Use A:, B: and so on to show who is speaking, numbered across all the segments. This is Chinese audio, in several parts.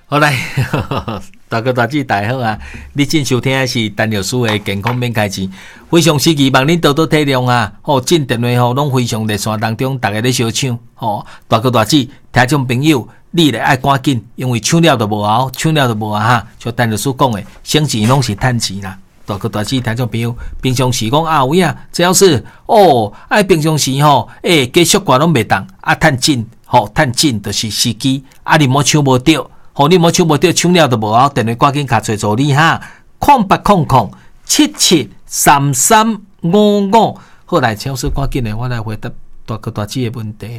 A: 好来，大哥大姐大家好啊！你正收听的是陈老师的健康免开钱，非常时期望恁多多体谅啊！进电话拢非常热线当中，大家咧相抢大哥大姐听众朋友，你咧爱赶紧，因为抢了就无后，抢了就无啊哈！像陈老师讲的，省钱拢是趁钱啦。大哥大姐听众朋友，平常时讲啊有影，只要是平常时继续管拢袂当趁钱趁钱就是时机你莫抢无着。你莫抢无到，抢了就无后，电话赶紧卡找助理哈，0800773355。好来，超市赶紧的，我来回答大哥大姐的问题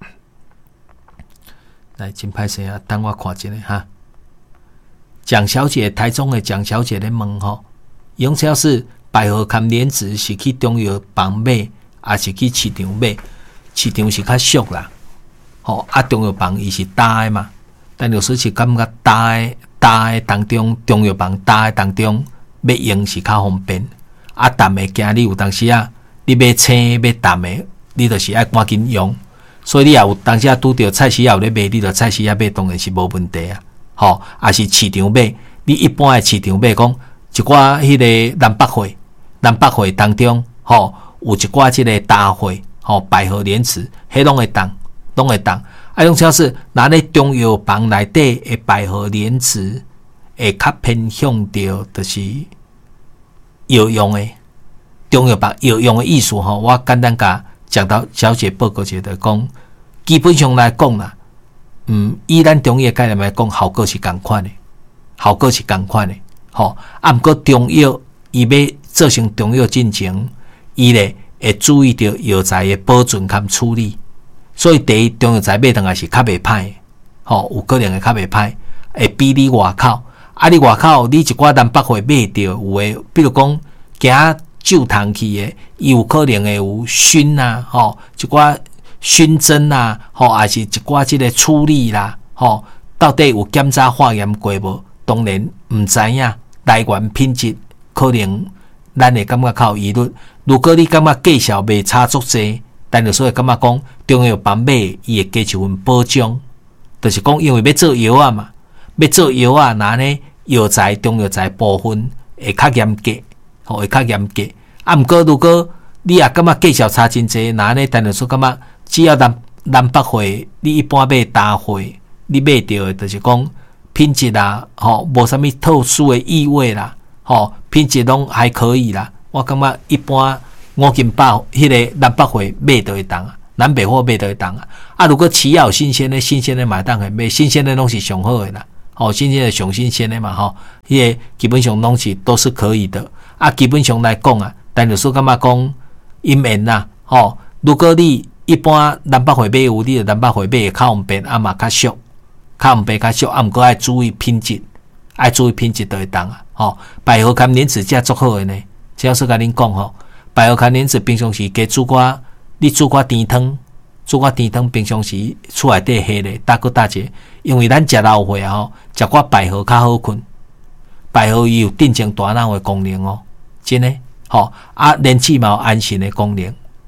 A: 来，真歹势啊，等我看一下哈。蒋小姐，台中的蒋小姐咧问用超市百合含莲子是去中药房买，还是去市场买？市场是较俗啦，中药房伊是大的嘛。但有时是感觉大的当中，中药房大的当中，要用是较方便。淡的惊你有当时你买青买淡的，你就是爱赶紧用。所以你也有当时拄着菜市也有咧卖，你着菜市也买，当然是无问题啊。也是市场买，你一般的市场买讲一寡迄个南北货当中，有一寡即个大货，百合莲子，迄拢会当。用超市拿咧中药房内底的百合莲子，会较偏向着就是药用的中药房药用的意思我简单甲讲到小姐报告一下，讲基本上来讲啦，以咱中医的概念来讲，效果是同款的，毋过中药伊要做成中药进前，伊咧会注意到药材的保存和处理。所以第一，中药材买当然是较袂歹，有可能会较袂歹，会比你外口。你外口你一寡南北货买到有诶，比如讲行旧糖去诶，伊有可能会有熏一寡熏蒸还是一寡即个处理啦，到底有检查化验过无？当然毋知影来源品质，可能咱会感觉较有疑虑。如果你感觉计效袂差足济，但是所以感觉讲中药房买伊会加一份保障，就是讲因为要做药嘛，那呢药材中药材部分会较严格，会较严格。毋过如果你也感觉计效差真济，那呢但是说感觉只要南北货，你一般买大货，你买到的就是讲品质无啥物特殊的异味啦，品质拢还可以啦。我感觉一般。5斤包迄个南北货买都会当南北货买都会当如果饲有新鲜的买当会买，新鲜的拢是上好的啦，新鲜的上新鲜的嘛迄个基本上拢是都是可以的基本上来讲但是说感觉讲因缘啦如果你一般南北货买有，你的南北货买会较方便嘛较俗，毋过爱注意品质都会当百合甘莲子这足好的呢，只要是甲恁讲百合甘莲子平常时加煮寡甜汤，平常时厝内底下咧大哥大姐，因为咱食老岁食寡百合较好困，百合伊有镇静大脑的功能真诶莲子嘛有安神的功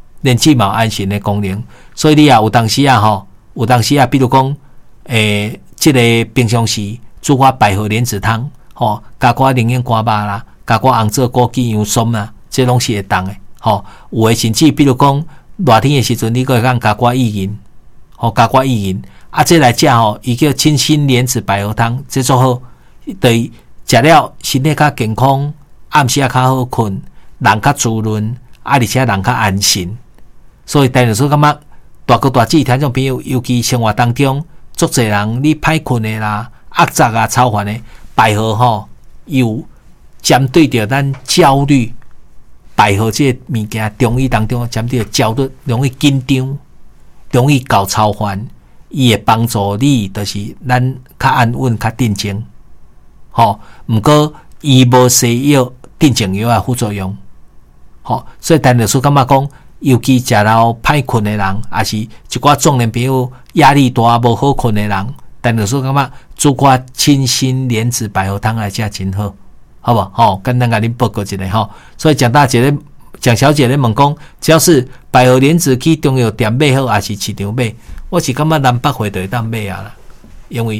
A: 能，所以你有当时比如讲即个平常时煮寡百合莲子汤加寡灵验瓜巴啦，加寡红枣枸杞杨松啦。这拢是会当的，有诶甚至比如讲热天诶时阵，你可以加寡薏仁，这来食伊叫清新莲子百合汤，这做好，对食了身体较健康，暗时较好困，人较滋润，而且人较安心。所以但是说感觉大哥大姐听众朋友，尤其生活当中，足侪人你歹困诶啦、压榨超烦诶，百合有针对着咱焦虑。百合这物件，中医当中针对焦虑、容易紧张、容易搞超烦，伊会帮助你，就是咱较安稳、较镇静。毋过伊无西药、镇静药副作用。所以但是说感觉讲，尤其食了歹困的人，也是一寡壮年朋友压力大、无好困的人，但是说感觉煮寡清新莲子百合汤来食真好。好不简单甲恁报告一下所以蒋小姐咧问讲，只要是百合莲子去中药店买好，还是市场买？我是感觉南北货就会当买啦，因为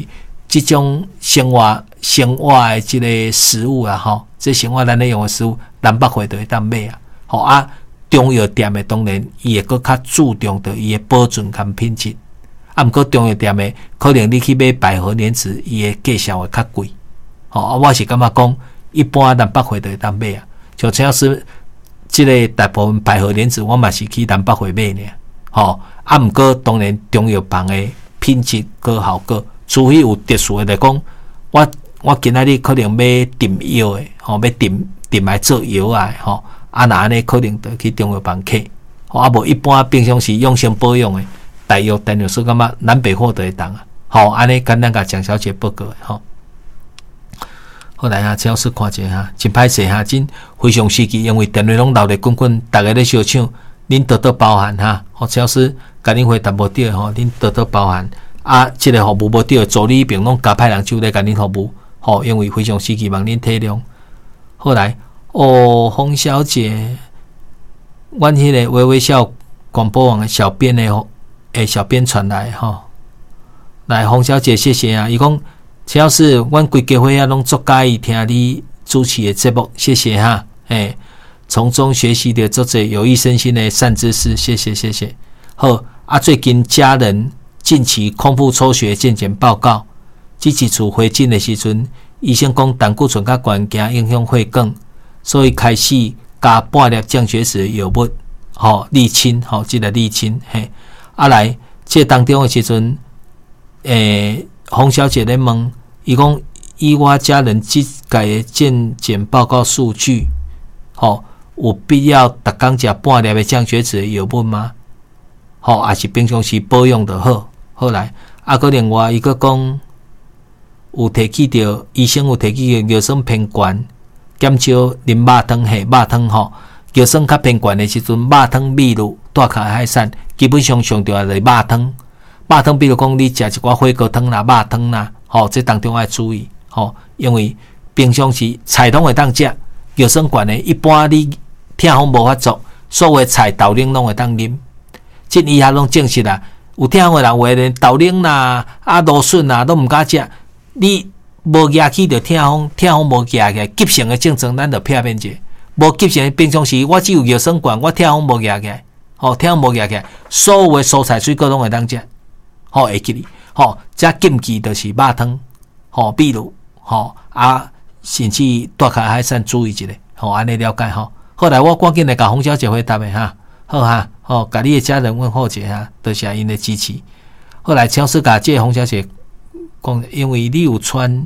A: 这种生活的这个食物啊，吼，这生活咱咧用的食物，南北会都会当买啊，吼啊，中药店的当然伊会搁较注重到伊的保存跟品质，啊，毋过中药店的可能你去买百合莲子，伊的价钱会较贵，吼啊，我是感觉讲，一般南北会都会当买啊，像像是这个大部分百合莲子，我嘛是去南北会买呢，吼啊，毋过当然中药房的品质个效果。除非有特殊的来讲，我今仔日可能要炖药的，吼，要炖来做药啊，吼，啊那安尼可能就去中药房客，吼，啊无一般平常时养生保养的大药，单药所感觉南北货都会当啊，吼，安尼简单甲蒋小姐报告的吼。后来啊，超市看者哈，真歹势哈，真非常时期，因为电话拢闹得滚滚，大家咧烧抢，恁多多包涵哈，吼，超市甲恁回答无对吼，恁多多包涵。啊，这个服务无对，助理兵拢加派人手来甲恁服务，吼，因为非常时期望恁体谅。后来，洪小姐，阮迄个微微笑广播网的小编的小编传来吼，来，洪小姐谢谢啊，伊讲只要是阮规家伙啊，拢足介意听你主持的节目，谢谢哈，从中学习的作者有益身心的善知识，谢谢。好啊，最近家人。近期空腹抽血健检报告，这一次回诊的时阵，医生讲胆固醇较悬，惊影响血管，所以开始加半粒降血脂的药物，吼，沥青，吼，这个沥青，嘿，啊来，这当中的时阵，洪小姐咧问，伊讲以我家人这改的健检报告数据，吼，有必要逐工食半粒的降血脂的药物吗？吼，还是平常时保养就好。后来，啊，个另外伊个讲，有提起着医生有提起着尿酸偏悬，减少啉肉汤下肉汤吼，尿酸较偏悬的时阵，肉汤米露大卡海产，基本上上重要就是肉汤。肉汤比如讲，你食一寡火锅汤啦、肉汤啦，吼，这当中要注意，吼，因为平常时菜拢会当食，尿酸悬的，一般你痛风无法做，所有的菜豆奶拢会当啉。这医学拢证实啦。有听的人话连豆奶啦、芦笋啦都毋敢食，你无压起就痛风无压起来，急性的症状咱就避免者。无急性的平常时，我只有尿酸悬，我痛风无压起来，痛风无压起来，所有的蔬菜水果拢会当食，会记哩，这禁忌就是肉汤，比如，甚至大卡海产注意一下，安尼了解吼。后来我赶紧来甲洪小姐回答的哈。好哈，甲你的家人问候一下，多谢因的支持。后来超市甲这洪小姐讲，因为你有穿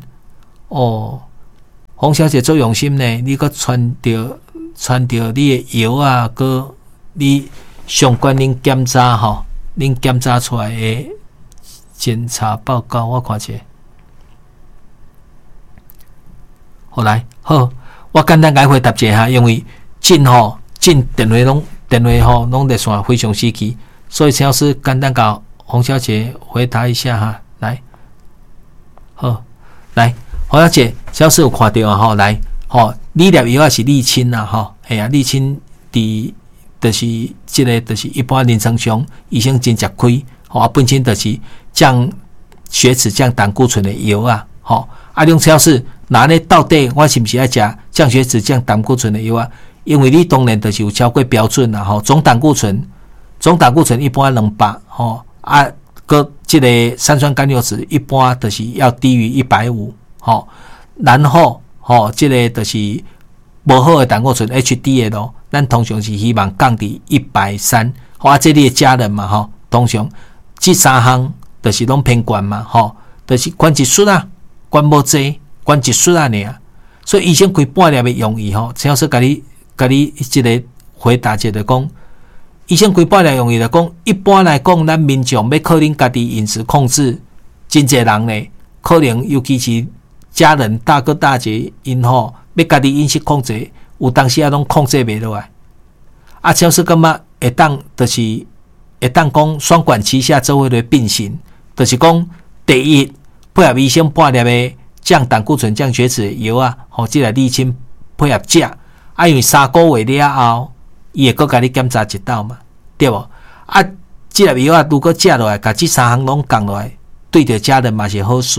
A: 洪小姐做用心呢，你搁穿着你的药啊，搁你相关恁检查吼，恁检查出来的检查报告，我看者。后来好，我简单解回答一下，因为进电话拢在线非常时期，所以超市简单甲洪小姐回答一下哈，来，好，来，洪小姐，超市有看到啊，来，你粒药也是沥青啦，系啊，沥青就是这个就是一般临床上医生真食开，本身就是降血脂、降胆固醇的药啊，用超市那呢到底我是不是要食降血脂、降胆固醇的药啊？因为你当然就是有超过标准啦，总胆固醇一般200，个这个三酸甘油酯一般就是要低于150，然后这个就是无好的胆固醇 HDL， 咱通常是希望降至130，这你的家人嘛，通常这三项就是拢偏悬嘛，就是管一束啊，管无济，管一束啊尔，所以医生开半粒的用意只要是甲你这个回答一个讲，医生开半粒用意就讲，一般来讲，咱民众要靠恁家己饮食控制，真侪人呢，可能尤其是家人大哥大姐因要家己饮食控制，有当时拢控制袂落来。超市感觉会当就是会当讲双管齐下做伙来并行，就是讲第一配合医生半粒的降胆固醇、降血脂的药啊，即个沥青配合食。因为3个月了后，伊会搁甲你检查一道嘛，对无？即粒药如果食落来，甲这3项拢降落来，对着家人嘛是好事，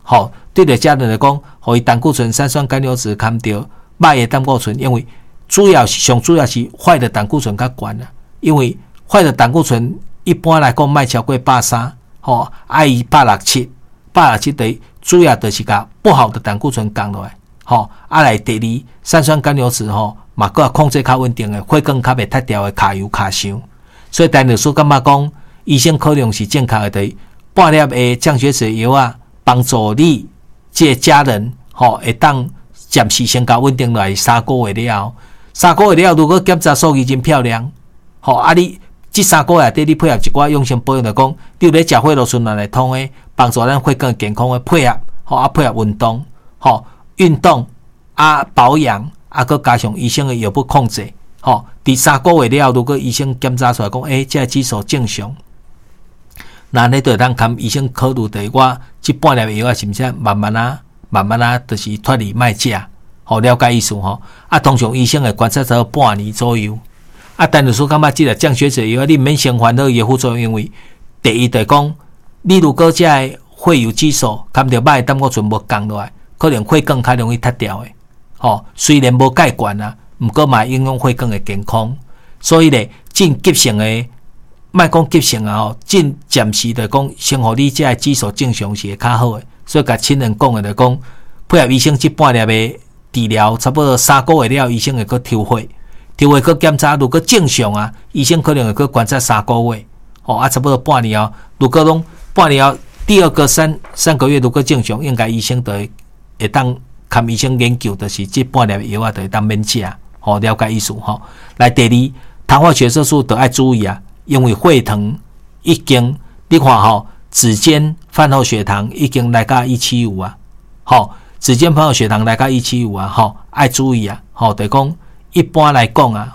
A: 好，对着家人来讲，互伊胆固醇、三酸甘油酯看到歹的胆固醇，因为上主要是坏的胆固醇较悬啦。因为坏的胆固醇一般来讲卖超过130，吼，伊167，的主要就是甲不好的胆固醇降落来，吼，来第二三酸甘油酯吼，嘛个控制较稳定的，血管较袂脱掉的卡油卡伤。所以陈律师感觉讲，医生可能是正确的，对半粒的降血脂药啊，帮助你这个家人吼会当暂时先较稳定落来3个月了后，3个月了后，如果检查数据真漂亮，吼你这3个月底你配合一寡养生保养来讲，你有咧食血路循环来通的，帮助咱血管健康的配合，吼配合运动，吼运动保养佮加上医生的药物控制，吼第3个月了后，如果医生检查出来讲，这个指数正常，那你就当看医生考虑的，我这半粒药是毋是慢慢就是脱离卖食，吼了解意思吼。通常医生会观察到半年左右。陈律师感觉这个降血脂药你免先烦恼伊副作用，因为第一就是讲，你如果这个血油指数看到歹的胆固醇无降落来，可能血管较容易脱掉的。吼，虽然无介悬啊，毋过嘛影响血管的健康。所以咧，进急性的，莫讲急性啊吼，进暂时就讲，先互你这个指数正常是会较好的。所以甲亲人讲的就讲，配合医生这半粒的治疗，差不多3个月了，医生会去抽血。抽血去检查，如果正常啊，医生可能会去观察3个月，差不多半年后，如果拢半年后第二个三个月如果正常，应该医生就会当看医生研究，就是这半粒药就会当免食，了解意思吼。来第二，糖化血色素都要注意啊，因为血糖已经你看吼，指尖饭后血糖已经来到175啊，指尖饭后血糖来到175啊，要注意啊，就讲。一般来讲啊，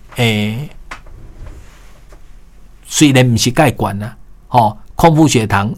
A: 虽然不是介悬啊，空腹血糖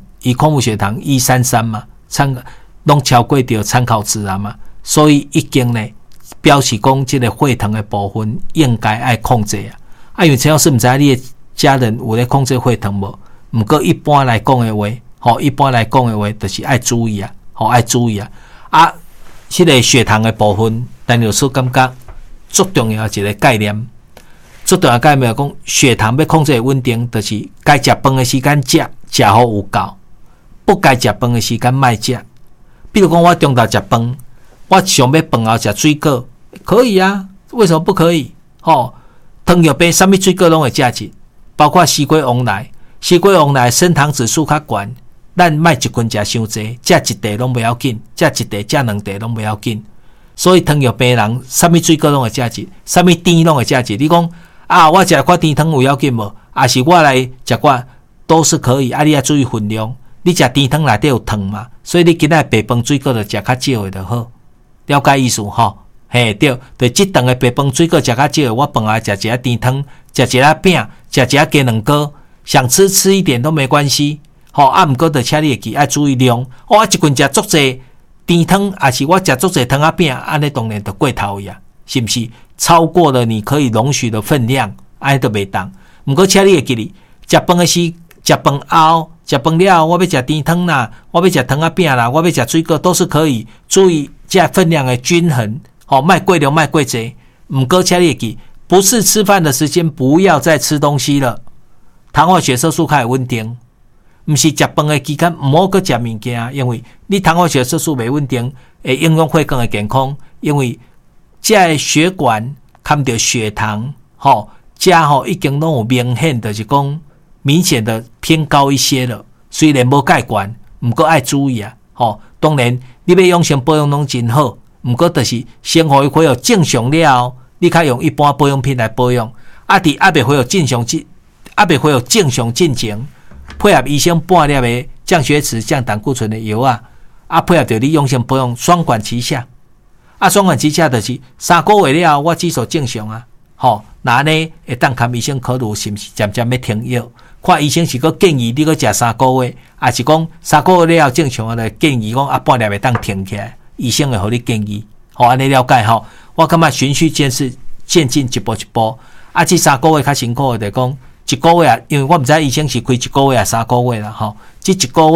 A: 133嘛，拢超过到参考值啊嘛，所以已经呢表示讲这个血糖的部分应该要控制啊。因为陈老师唔知你的家人有咧控制血糖无？不过一般来讲的话，就是要注意啊，要注意啊。这个血糖的部分，陈老师感觉。最重要一个概念，讲血糖要控制稳定，就是该食饭的时间食好有够，不该食饭的时间莫食。比如讲，我中昼食饭，我想要饭后食水果，可以啊？为什么不可以？糖尿病什么水果拢会食一，包括西瓜、黄梨。西瓜、黄梨升糖指数较悬，咱莫一棍食伤济，食一袋拢不要紧，食一袋、食2袋拢不要紧。所以糖尿病人什么水果拢会食一，什么甜拢会食一。你讲我食块甜汤有要紧无？是我来食块都是可以。你要注意分量。你食甜汤内底有糖嘛，所以你今仔白饭水果就食较少的就好。了解意思吼？对，就即顿的白饭水果食较少，我饭后食一下甜汤，食一下饼，食一下鸡卵糕，想吃一点都没关系。毋过就请你会记要注意量。我一棍食足济。甜汤还是我食足济汤饼，安尼当然就过头呀，是不是？超过了你可以容许的分量，安尼就袂当。不过，请你会记哩，食饭的时，食饭后，食饭了，我要食甜汤啦，我要食汤饼啦，我要食水果都是可以。注意这分量的均衡，莫过量，莫过济。不过，请你会记，不是吃饭的时间，不要再吃东西了，糖化血色素较会稳定。不是食饭的期间唔好去食物件，因为你糖化血色素袂稳定，会影响血管的健康。因为这血管看到血糖，这已经拢有明显的，就是讲明显的偏高一些了。虽然无介悬，不过要注意啊。当然你要养生保养拢真好，不过就是先互伊恢复正常了，你可以用一般保养品来保养。伫还袂恢复正常进程。配合医生半粒的降血脂、降胆固醇的药配合着你养生保养，双管齐下。双管齐下就是3个月了，我指数正常啊。那呢会当看医生考虑是不是渐渐要停药，看医生是个建议你个食3个月，还是讲3个月了正常的建议讲半粒会当停起来，医生会互你建议。安尼了解我感觉循序渐进，一步一步。这3个月较辛苦的就讲。1个月因为我不知道医生是开1个月3个月啦，这1个月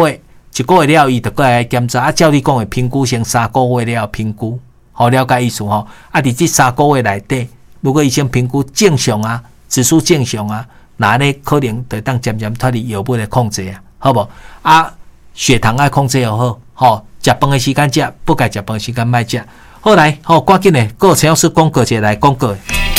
A: 1个月了伊就过来检查，啊，照你讲的评估先3个月了评估，好了解意思吼。啊，伫这3个月内底，如果医生评估正常啊，指数正常啊，那呢可能就当渐渐脱离药物的控制啊，好无？啊，血糖爱控制又好，吼，食饭的时间食，不该食饭的时间莫食。好来，好赶紧的，个陈老师广告者来广告。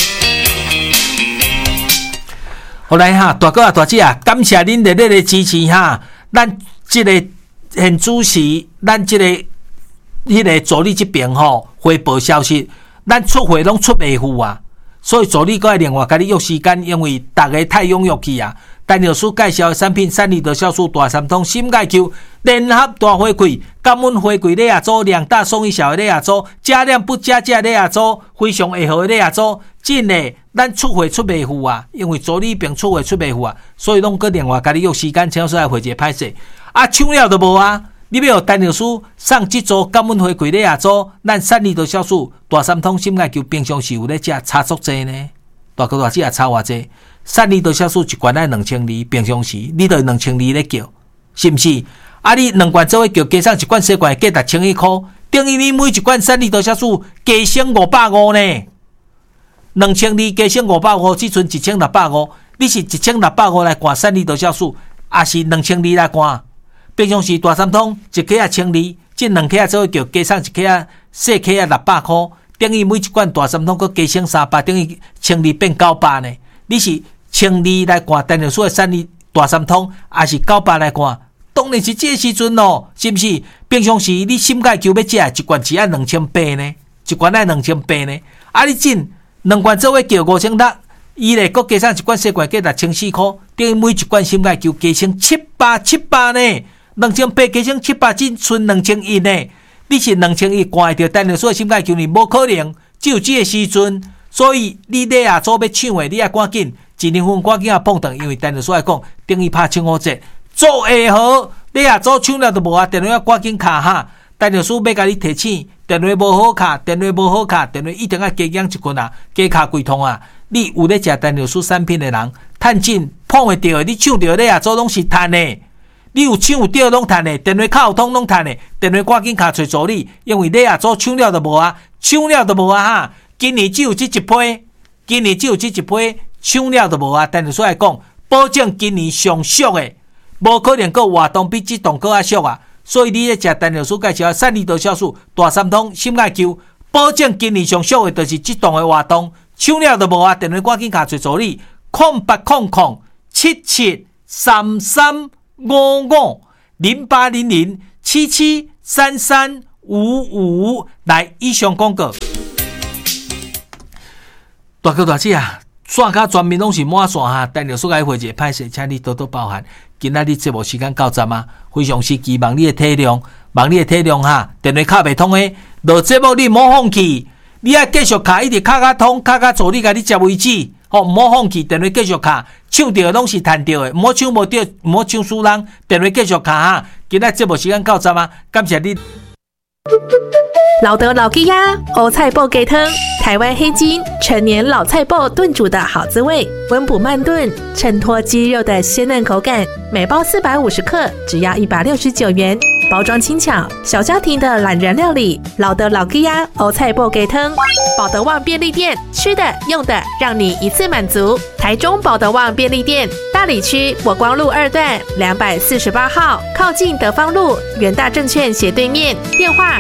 A: 好来哈，大哥啊，大姐啊，感谢恁热烈的支持哈，咱这个现主席，咱这个迄个助理这边吼汇报消息，咱出货拢出袂赴啊，所以助理搁要另外甲你约时间，因为大家太踊跃去啊。陈老师介绍的产品，3利得酵素大三通心钙球联合大回馈，感恩回馈咧亚洲2大送1小的咧亚洲，加量不加价咧亚洲，非常会好的咧亚洲，真的咱出货出袂赴啊，因为助理并出货出袂赴啊，所以拢搁另外甲你约时间，请老师来回一个歹势啊，抢了都无啊！你要有陈老师上这组感恩回馈咧亚洲，咱3利得酵素大三通心钙球平常时有咧食差足济呢，大哥大姐也差偌济。3利得酵素一罐要2200，平常时你就2200咧叫，是毋是？啊，你2罐做伙叫，加上一罐小罐价1100块，等于你每一罐3利得酵素加升550呢。2200加升550，只剩1650。你是1650来灌3利得酵素，还是2200来灌？平常时大三通一克1200，这2克做伙叫，加上一克小克600块，等于每一罐大三通佮加升300，等于1200变900呢。你是1200来灌陈老师的3利大三通，还是900来灌？当然是这个时阵咯，是不是？平常时你心钙球要食一罐只要2800呢，一罐要2800呢。啊，你进2罐做伙叫5600，伊咧佮加上一罐小罐价1400块，等于每一罐心钙球加成700呢，2800加成700，只剩2100呢。你是2100灌会到陈老师的心钙球呢？无可能，只有这个时阵。所以你咧啊做要抢的，你要赶紧1年份赶紧啊碰断，因为陈老师来讲，等于拍抢好节，做会好，你啊做抢了都无啊，电话赶紧卡哈。陈老师要甲你提醒，电话无好卡，电话无好卡，电话一定要加养一群啊，加卡几通啊。你有咧食陈老师产品的人，趁钱碰会到的，你抢到你啊做拢是赚的。你有抢有到拢赚的，电话卡有通拢赚的，电话赶紧卡找助理，因为你啊做抢了都无啊，抢了都无啊哈。今年只有这一批，今年只有这一批，抢了都无啊！陈老师来讲，保证今年上俗的，无可能个活动比这档个较俗啊！所以你咧食陈老师介绍3利得酵素大三通心钙球，保证今年上俗的，就是这档的活动，抢了都无啊！电话赶紧卡找助理，08007733550800773355来以上广告。大哥大姐啊，线卡全面拢是满线哈，陈老师来回一个歹势，请你多多包涵。今仔日节目时间到站啊，非常时期望你的体谅，望你的体谅哈。电话卡袂通的，落节目你莫放弃，你要继续卡，一直卡卡通，卡卡助你甲你接为止。哦，莫放弃，电话继续卡，抢到拢是赚到的，莫抢无到，莫抢输人。电话继续卡哈，今仔节目时间到站啊，感谢你。
B: 老德老鸡鸭欧菜脯鸡汤，台湾黑金陈年老菜脯炖煮的好滋味，温补慢炖，衬托鸡肉的鲜嫩口感。每包450克，只要169元。包装轻巧，小家庭的懒人料理。老德老鸡鸭欧菜脯鸡汤，保德旺便利店，吃的用的让你一次满足。台中保德旺便利店，大里区国光路2段248号，靠近德芳路元大证券斜对面。电话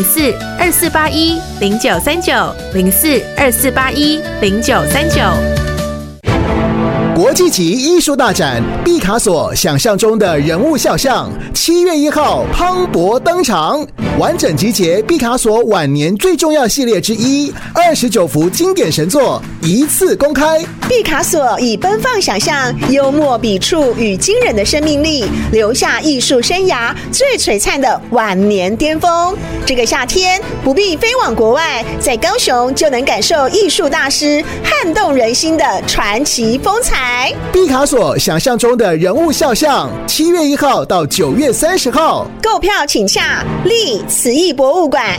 B: 0424810939，0424810939。
C: 国际级艺术大展毕卡索想象中的人物肖像，7月1号磅礴登场，完整集结毕卡索晚年最重要系列之一，29幅经典神作一次公开。
D: 毕卡索以奔放想象、幽默笔触与惊人的生命力，留下艺术生涯最璀璨的晚年巅峰。这个夏天不必飞往国外，在高雄就能感受艺术大师撼动人心的传奇风采。
C: 毕卡索想象中的人物肖像，7月1号到9月30号，
D: 购票请洽立慈艺博物馆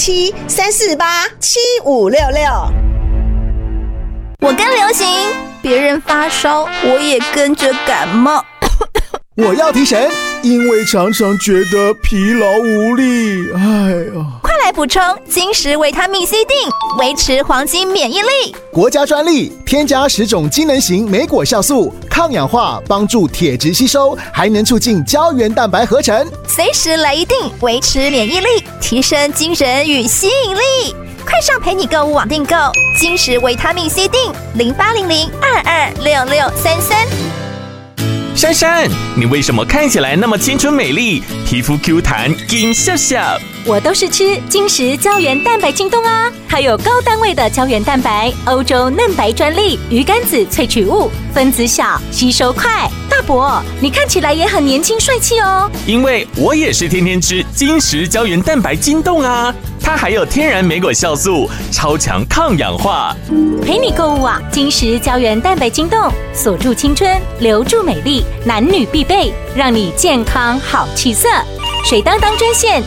D: 0734875566。
E: 我跟流行，别人发烧，我也跟着感冒。
C: 我要提神， 因为常常觉得疲劳无力。哎呀，
E: 快来补充金石维他命 C 锭，维持黄金免疫力。
C: 国家专利，添加10种机能型莓果酵素，抗氧化，帮助铁质吸收，还能促进胶原蛋白合成。
E: 随时来一锭，维持免疫力，提升精神与吸引力。快上陪你购物网订购金石维他命 C 锭，0800226633。
F: 珊珊，你为什么看起来那么青春美丽，皮肤 Q 弹，金笑笑？
G: 我都是吃金石胶原蛋白晶冻啊，它有高单位的胶原蛋白，欧洲嫩白专利，鱼肝子萃取物，分子小，吸收快。大伯，你看起来也很年轻帅气哦。
F: 因为我也是天天吃金石胶原蛋白晶冻啊，它还有天然莓果酵素，超强抗氧化。
G: 陪你购物啊，金石胶原蛋白晶冻，锁住青春，留住美丽，男女必备，让你健康好气色。水当当专线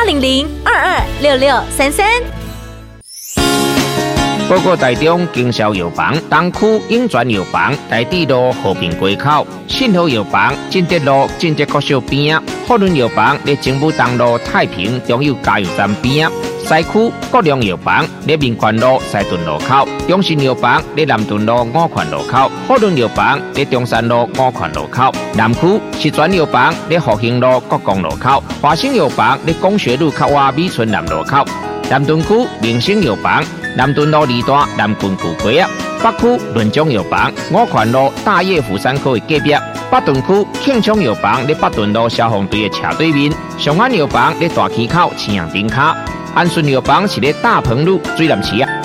G: 0800226633。
H: 报告台中经销药房东区永泉药房台地路和平街口，信和药房进德路进德国小边啊，福伦药房在政府东路太平中油加油站边啊，西区国良药房在民权路西屯路口，中信药房在南屯路五权路口，福伦药房在中山路五权路口，南区石泉药房在复兴路国光路口，华兴药房在工学路靠外美村南路口，南屯区明星药房南屯路2段南郡旧街啊，北区润中药房五权路大业府山口的隔壁，北屯区庆昌药房在北屯路消防队的斜对面，上安药房在大溪口青阳顶卡，安顺药房是在大鹏路水南市啊。